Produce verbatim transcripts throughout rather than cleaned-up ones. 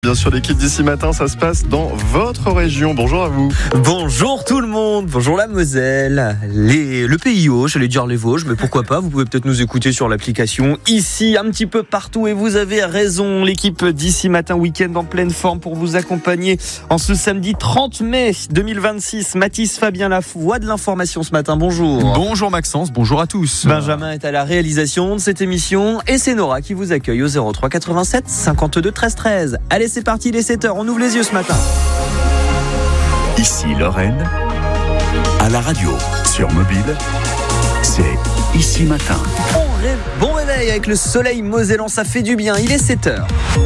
Bien sûr, l'équipe d'ici matin, ça se passe dans votre région. Bonjour à vous. Bonjour tout le monde, bonjour la Moselle, les, le Pays Haut, j'allais dire les Vosges, mais pourquoi pas, vous pouvez peut-être nous écouter sur l'application, ici, un petit peu partout, et vous avez raison, l'équipe d'ici matin, week-end en pleine forme pour vous accompagner en ce samedi trente mai deux mille vingt-six. Mathis Fabien, la voix de l'information ce matin, bonjour. Bonjour Maxence, bonjour à tous. Benjamin est à la réalisation de cette émission, et c'est Nora qui vous accueille au zéro trois quatre-vingt-sept cinquante-deux treize treize. Allez, c'est parti, il est sept heures, on ouvre les yeux ce matin. Ici Lorraine, à la radio, sur mobile, c'est Ici Matin. Bon, ré... bon réveil avec le soleil mosellan, ça fait du bien, il est sept heures.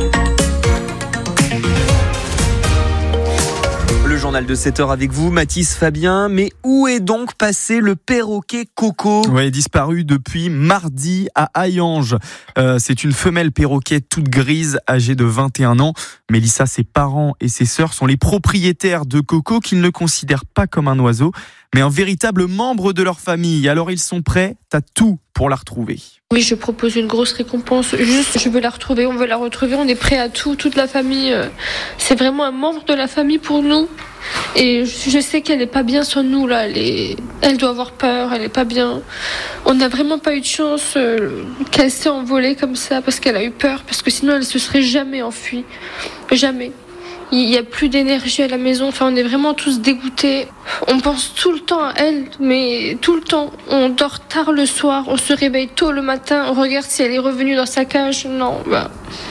Le journal de sept heures avec vous, Mathis Fabien. Mais où est donc passé le perroquet Coco ? Ouais, disparu depuis mardi à Hayange. Euh, c'est une femelle perroquet toute grise, âgée de vingt et un ans. Mélissa, ses parents et ses sœurs sont les propriétaires de Coco, qu'ils ne considèrent pas comme un oiseau, mais un véritable membre de leur famille. Alors ils sont prêts à tout pour la retrouver. Oui, je propose une grosse récompense. Juste, je veux la retrouver, on veut la retrouver, on est prêt à tout, toute la famille. C'est vraiment un membre de la famille pour nous. Et je sais qu'elle n'est pas bien sans nous, là. Elle, est... elle doit avoir peur, elle n'est pas bien. On n'a vraiment pas eu de chance euh, qu'elle s'est envolée comme ça, parce qu'elle a eu peur, parce que sinon elle ne se serait jamais enfuie. Jamais. Il n'y a plus d'énergie à la maison, enfin on est vraiment tous dégoûtés. On pense tout le temps à elle, mais tout le temps. On dort tard le soir, on se réveille tôt le matin, on regarde si elle est revenue dans sa cage. Non, bah...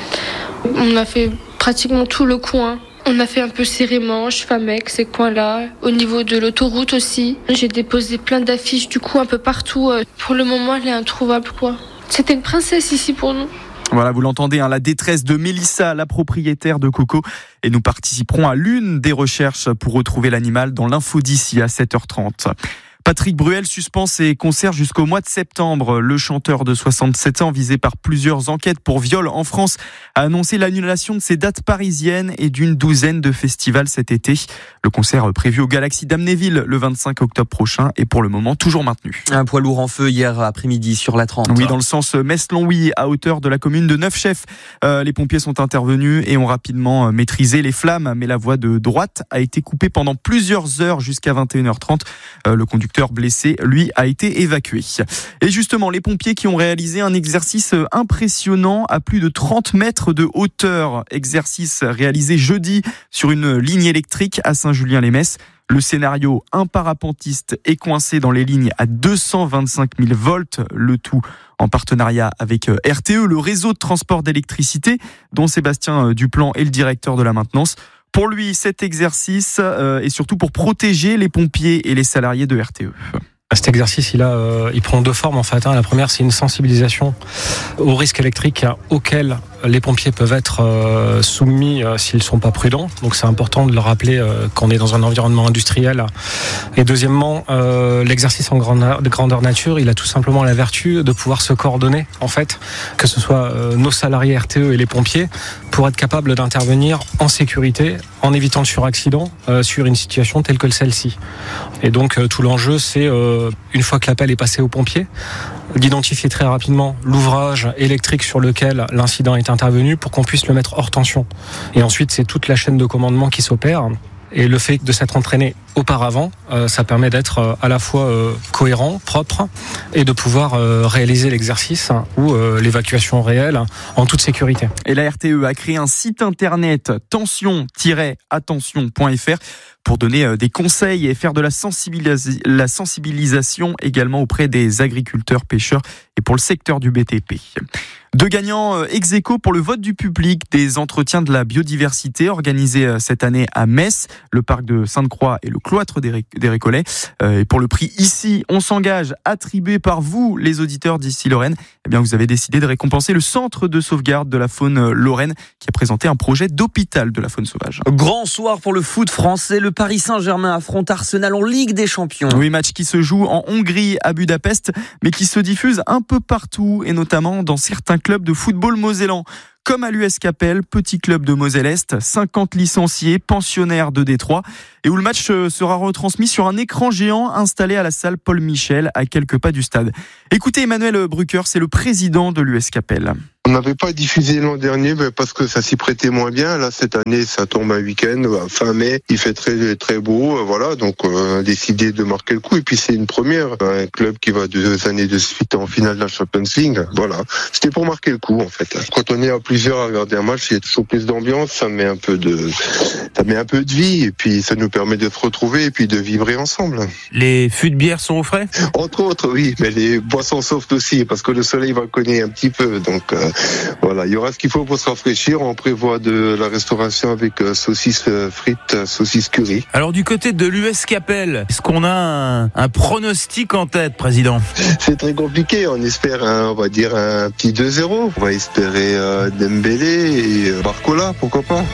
On a fait pratiquement tout le coin. On a fait un peu Sérémanche, Famec, ces coins-là. Au niveau de l'autoroute aussi. J'ai déposé plein d'affiches du coup un peu partout. Pour le moment, elle est introuvable, quoi. C'était une princesse ici pour nous. Voilà, vous l'entendez, hein, la détresse de Mélissa, la propriétaire de Coco. Et nous participerons à l'une des recherches pour retrouver l'animal dans l'info d'ici à sept heures trente. Patrick Bruel suspend ses concerts jusqu'au mois de septembre. Le chanteur de soixante-sept ans, visé par plusieurs enquêtes pour viol en France, a annoncé l'annulation de ses dates parisiennes et d'une douzaine de festivals cet été. Le concert prévu au Galaxy d'Amnéville le vingt-cinq octobre prochain est pour le moment toujours maintenu. Un poids lourd en feu hier après-midi sur la trente. Oui, dans le sens Metz-Longwy, à hauteur de la commune de Neufchef. Euh, les pompiers sont intervenus et ont rapidement maîtrisé les flammes, mais la voie de droite a été coupée pendant plusieurs heures jusqu'à vingt et une heures trente. Euh, le conducteur blessé, lui, a été évacué. Et justement, les pompiers qui ont réalisé un exercice impressionnant à plus de trente mètres de hauteur. Exercice réalisé jeudi sur une ligne électrique à Saint-Julien-les-Metz. Le scénario, un parapentiste est coincé dans les lignes à deux cent vingt-cinq mille volts, le tout en partenariat avec R T E, le réseau de transport d'électricité, dont Sébastien Duplan est le directeur de la maintenance. Pour lui, cet exercice euh, est surtout pour protéger les pompiers et les salariés de R T E. Cet exercice, il, a, euh, il prend deux formes en fait. Hein. La première, c'est une sensibilisation au risque électrique auquel les pompiers peuvent être euh, soumis euh, s'ils ne sont pas prudents. Donc c'est important de le rappeler euh, qu'on est dans un environnement industriel. Et deuxièmement, euh, l'exercice en grandeur, de grandeur nature, il a tout simplement la vertu de pouvoir se coordonner, en fait, que ce soit euh, nos salariés R T E et les pompiers, pour être capables d'intervenir en sécurité, en évitant le suraccident euh, sur une situation telle que celle-ci. Et donc euh, tout l'enjeu, c'est, euh, une fois que l'appel est passé aux pompiers, d'identifier très rapidement l'ouvrage électrique sur lequel l'incident est intervenu pour qu'on puisse le mettre hors tension. Et ensuite, c'est toute la chaîne de commandement qui s'opère. Et le fait de s'être entraîné auparavant, euh, ça permet d'être euh, à la fois euh, cohérent, propre, et de pouvoir euh, réaliser l'exercice hein, ou euh, l'évacuation réelle hein, en toute sécurité. Et la R T E a créé un site internet tension tiret attention point f r pour donner euh, des conseils et faire de la, sensibilis- la sensibilisation également auprès des agriculteurs, pêcheurs et pour le secteur du B T P. Deux gagnants euh, ex aequo pour le vote du public des entretiens de la biodiversité organisés euh, cette année à Metz, le parc de Sainte-Croix et le cloître des, Ré- des Récollets. Euh, et pour le prix Ici, on s'engage, attribué par vous, les auditeurs d'Ici Lorraine, eh bien vous avez décidé de récompenser le Centre de sauvegarde de la faune lorraine qui a présenté un projet d'hôpital de la faune sauvage. Grand soir pour le foot français, le Paris Saint-Germain affronte Arsenal en Ligue des Champions. Oui, match qui se joue en Hongrie, à Budapest, mais qui se diffuse un peu partout et notamment dans certains clubs de football mosellan. Comme à l'U S Capelle, petit club de Moselle-Est, cinquante licenciés, pensionnaires de Détroit, et où le match sera retransmis sur un écran géant installé à la salle Paul Michel, à quelques pas du stade. Écoutez Emmanuel Brucker, c'est le président de l'U S Capelle. On n'avait pas diffusé l'an dernier parce que ça s'y prêtait moins bien. Là, cette année, ça tombe un week-end, fin mai, il fait très très beau, voilà. Donc, on a décidé de marquer le coup. Et puis, c'est une première, un club qui va deux années de suite en finale de la Champions League. Voilà, c'était pour marquer le coup en fait. Quand on est à plusieurs à regarder un match, il y a toujours plus d'ambiance, ça met un peu de, ça met un peu de vie, et puis ça nous permet de se retrouver et puis de vibrer ensemble. Les fûts de bière sont au frais ? Entre autres, oui, mais les boissons soft aussi, parce que le soleil va cogner un petit peu, donc euh, voilà, il y aura ce qu'il faut pour se rafraîchir. On prévoit de la restauration avec euh, saucisses euh, frites, saucisses curry. Alors du côté de l'U S Capelle, est-ce qu'on a un, un pronostic en tête, président ? C'est très compliqué, on espère, un, on va dire un petit deux zéro. On va espérer euh, Dembélé et euh, Barcola, pourquoi pas.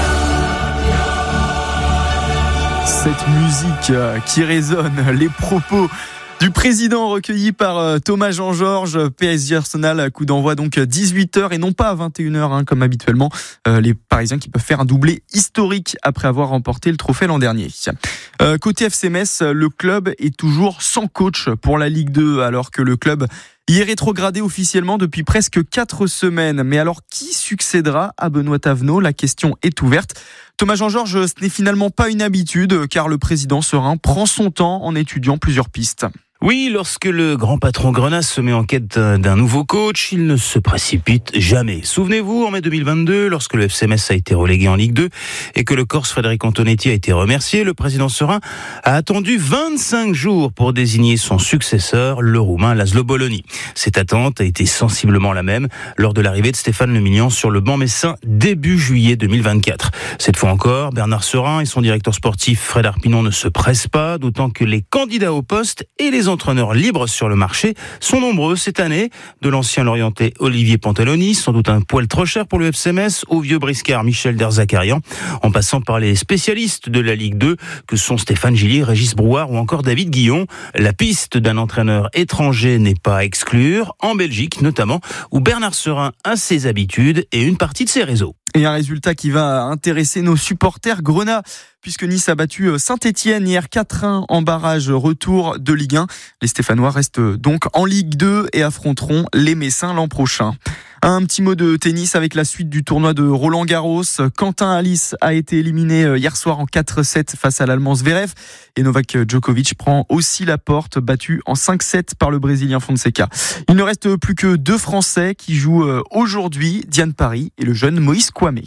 Cette musique euh, qui résonne, les propos du président recueilli par euh, Thomas Jean-Georges, P S G Arsenal, coup d'envoi donc dix-huit heures et non pas à vingt et une heures hein, comme habituellement. Euh, les Parisiens qui peuvent faire un doublé historique après avoir remporté le trophée l'an dernier. Euh, côté F C Metz, le club est toujours sans coach pour la Ligue deux alors que le club y est rétrogradé officiellement depuis presque quatre semaines. Mais alors, qui succédera à Benoît Thavenot ? La question est ouverte. Thomas Jean-Georges, ce n'est finalement pas une habitude, car le président serein prend son temps en étudiant plusieurs pistes. Oui, lorsque le grand patron Grenas se met en quête d'un nouveau coach, il ne se précipite jamais. Souvenez-vous, en mai deux mille vingt-deux, lorsque le F C Metz a été relégué en Ligue deux et que le Corse Frédéric Antonetti a été remercié, le président serein a attendu vingt-cinq jours pour désigner son successeur, le Roumain Laszlo Bologna. Cette attente a été sensiblement la même lors de l'arrivée de Stéphane Le Millian sur le banc messin début juillet deux mille vingt-quatre. Cette fois encore, Bernard Serin et son directeur sportif Fred Arpinon ne se pressent pas, d'autant que les candidats au poste et les entraîneurs libres sur le marché sont nombreux cette année, de l'ancien Lorientais Olivier Pantaloni, sans doute un poil trop cher pour le F C Metz, au vieux briscard Michel Derzakarian, en passant par les spécialistes de la Ligue deux que sont Stéphane Gillier, Régis Brouard ou encore David Guillon. La piste d'un entraîneur étranger n'est pas à exclure, en Belgique notamment, où Bernard Serin a ses habitudes et une partie de ses réseaux. Et un résultat qui va intéresser nos supporters grenats, puisque Nice a battu Saint-Etienne hier quatre un en barrage retour de Ligue un. Les Stéphanois restent donc en Ligue deux et affronteront les Messins l'an prochain. Un petit mot de tennis avec la suite du tournoi de Roland-Garros. Quentin Alice a été éliminé hier soir en quatre sept face à l'Allemand Zverev. Et Novak Djokovic prend aussi la porte, battu en cinq sept par le Brésilien Fonseca. Il ne reste plus que deux Français qui jouent aujourd'hui, Diane Paris et le jeune Moïse Kouamé.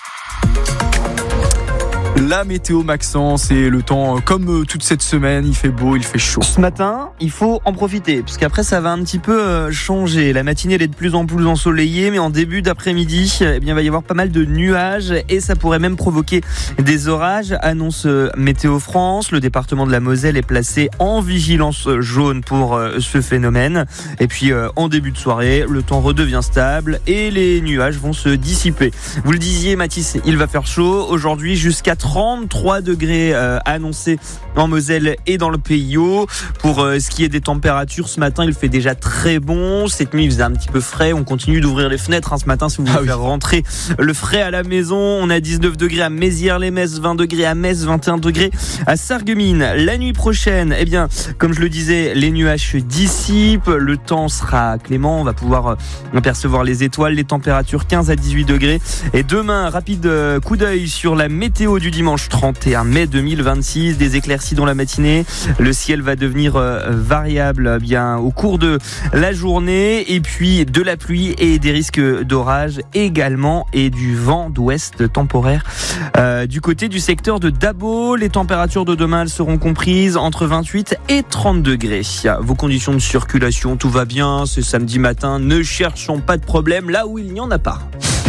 La météo Maxence et le temps comme toute cette semaine, il fait beau, il fait chaud. Ce matin, il faut en profiter parce qu'après ça va un petit peu changer. La matinée elle est de plus en plus ensoleillée, mais en début d'après-midi, eh bien il va y avoir pas mal de nuages et ça pourrait même provoquer des orages. Annonce Météo France, le département de la Moselle est placé en vigilance jaune pour ce phénomène. Et puis en début de soirée, le temps redevient stable et les nuages vont se dissiper. Vous le disiez Mathis, il va faire chaud aujourd'hui jusqu'à trente-trois degrés euh, annoncés en Moselle et dans le Pays Haut. Pour euh, ce qui est des températures, ce matin il fait déjà très bon. Cette nuit il faisait un petit peu frais. On continue d'ouvrir les fenêtres hein, ce matin si vous voulez ah oui. faire rentrer le frais à la maison. On a dix-neuf degrés à Mézières-les-Messes, vingt degrés à Metz, vingt et un degrés à Sarreguemines. La nuit prochaine, eh bien, comme je le disais, les nuages se dissipent. Le temps sera clément. On va pouvoir apercevoir les étoiles. Les températures quinze à dix-huit degrés. Et demain, rapide coup d'œil sur la météo du dimanche trente et un mai deux mille vingt-six, des éclaircies dans la matinée. Le ciel va devenir euh, variable bien au cours de la journée et puis de la pluie et des risques d'orage également et du vent d'ouest temporaire. Euh, du côté du secteur de Dabo, les températures de demain elles seront comprises entre vingt-huit et trente degrés. Vos conditions de circulation, tout va bien, c'est samedi matin, ne cherchons pas de problème là où il n'y en a pas.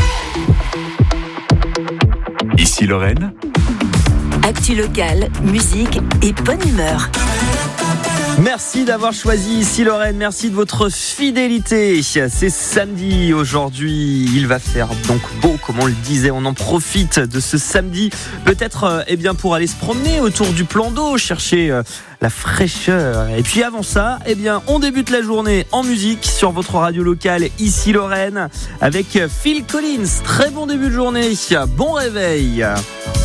Ici Lorraine. Actu locale, musique et bonne humeur. Merci d'avoir choisi Ici Lorraine, merci de votre fidélité. C'est samedi aujourd'hui, il va faire donc beau comme on le disait, on en profite de ce samedi. Peut-être euh, eh bien pour aller se promener autour du plan d'eau, chercher euh, la fraîcheur. Et puis avant ça, eh bien on débute la journée en musique sur votre radio locale Ici Lorraine avec Phil Collins. Très bon début de journée, bon réveil.